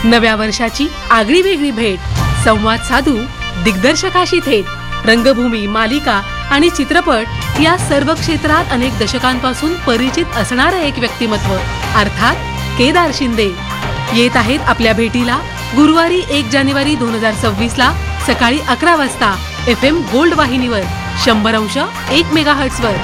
नव्या वर्षाची आगळी वेगळी भेट, संवाद साधू दिग्दर्शकाशी थेट, रंगभूमी, मालिका आणि चित्रपट या सर्व क्षेत्रात अनेक दशकांपासून परिचित असणारं एक व्यक्तिमत्व अर्थात केदार शिंदे येत आहेत आपल्या भेटीला गुरुवारी 1 जानेवारी 2026 ला सकाळी 11 वाजता FM गोल्ड वाहिनीवर 100.1 मेगाहर्ट्झवर.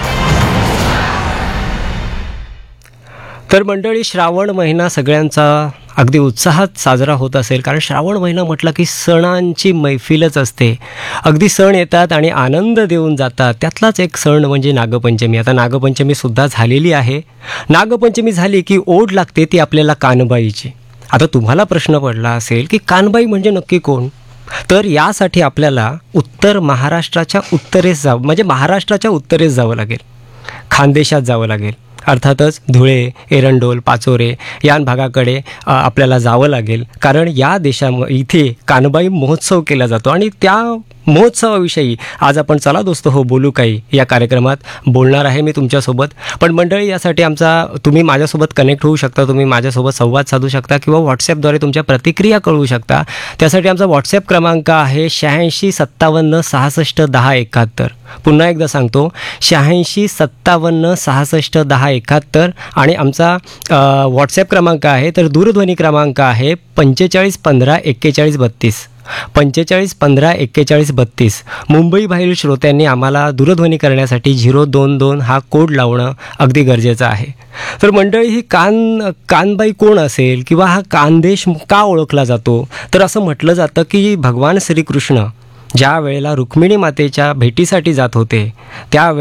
तर मंडळी, श्रावण महिना सगळ्यांचा अगदी उत्साहात साजरा होत असेल, कारण श्रावण महिना म्हटलं की सणांची मैफिलच असते. अगदी सण येतात आणि आनंद देऊन जातात. त्यातलाच एक सण म्हणजे नागपंचमी. आता नागपंचमीसुद्धा झालेली आहे. नागपंचमी झाली की ओढ लागते ती आपल्याला कानबाईची. आता तुम्हाला प्रश्न पडला असेल की कानबाई म्हणजे नक्की कोण? तर यासाठी आपल्याला उत्तर महाराष्ट्राच्या उत्तरेस जावं, म्हणजे महाराष्ट्राच्या उत्तरेस जावं लागेल, खानदेशात जावं लागेल. अर्थातच धुळे, एरंडोल, पाचोरे या भागाकडे आपल्याला जावं लागेल, कारण या इथे कानबाई महोत्सव केला जातो. आणि त्या महोत्सवाविषयी आज आपण चला दोस्त हो बोलू काही या कार्यक्रमात बोलणार आहे मी तुमच्यासोबत. पण मंडळी, यासाठी तुम्ही माझ्यासोबत कनेक्ट होऊ शकता, तुम्ही माझ्यासोबत संवाद साधू शकता किंवा व्हॉट्सॲपद्वारे तुमच्या प्रतिक्रिया कळवू शकता. त्यासाठी आमचा व्हॉट्सॲप क्रमांक आहे 86 57 66 10 71. पुन्हा एकदा सांगतो, 86 57 66 10 71. आणि आमचा व्हॉट्सॲप क्रमांक आहे, तर दूरध्वनी क्रमांक आहे 45 15 41 32. 45 15 41 32. मुंबई बाहेरील श्रोत्यांनी आम्हाला दूरध्वनी करण्यासाठी 022 हा कोड लावणं अगदी गरजेचं आहे. तर मंडळी, ही कानबाई कोण असेल किंवा हा कानदेश का ओळखला जातो? तर असं म्हटलं जातं की भगवान श्रीकृष्ण ज्या वेळेला रुक्मिणी मातेच्या भेटीसाठी जात होते, त्या